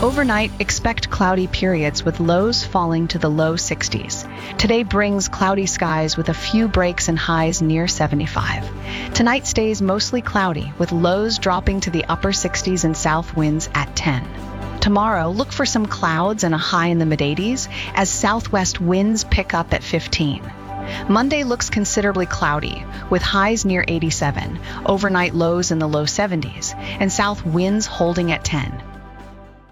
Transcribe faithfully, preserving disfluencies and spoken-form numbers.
Overnight, expect cloudy periods with lows falling to the low sixties. Today brings cloudy skies with a few breaks and highs near seventy-five. Tonight stays mostly cloudy with lows dropping to the upper sixties and south winds at ten. Tomorrow, look for some clouds and a high in the mid eighties as southwest winds pick up at fifteen. Monday looks considerably cloudy, with highs near eighty-seven, overnight lows in the low seventies, and south winds holding at ten.